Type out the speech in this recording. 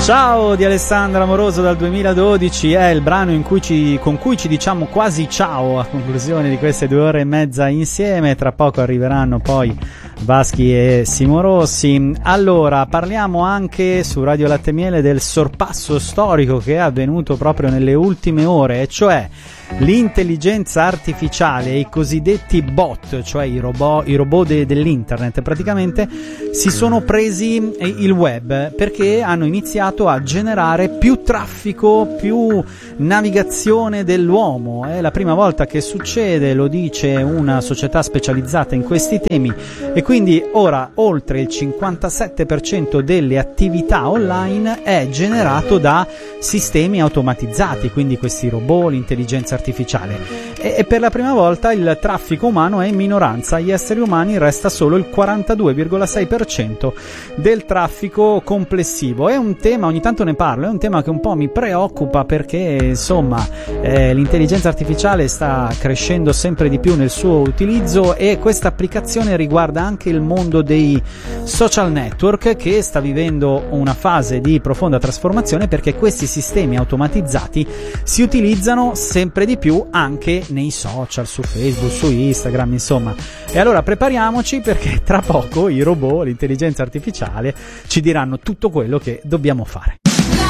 Ciao di Alessandra Amoroso dal 2012 è il brano con cui ci diciamo quasi ciao a conclusione di queste 2 ore e mezza insieme. Tra poco arriveranno poi Vaschi e Simo Rossi. Allora, parliamo anche su Radio Latte Miele del sorpasso storico che è avvenuto proprio nelle ultime ore, e cioè l'intelligenza artificiale e i cosiddetti bot, cioè i robot dell'internet, praticamente si sono presi il web perché hanno iniziato a generare più traffico, più navigazione dell'uomo. È la prima volta che succede, lo dice una società specializzata in questi temi, e quindi ora oltre il 57% delle attività online è generato da sistemi automatizzati, quindi questi robot, l'intelligenza artificiale. E per la prima volta il traffico umano è in minoranza, agli esseri umani resta solo il 42,6% del traffico complessivo. È un tema, ogni tanto ne parlo, è un tema che un po' mi preoccupa perché insomma l'intelligenza artificiale sta crescendo sempre di più nel suo utilizzo, e questa applicazione riguarda anche il mondo dei social network, che sta vivendo una fase di profonda trasformazione perché questi sistemi automatizzati si utilizzano sempre di più anche nei social, su Facebook, su Instagram, insomma. E allora prepariamoci, perché tra poco i robot, l'intelligenza artificiale ci diranno tutto quello che dobbiamo fare.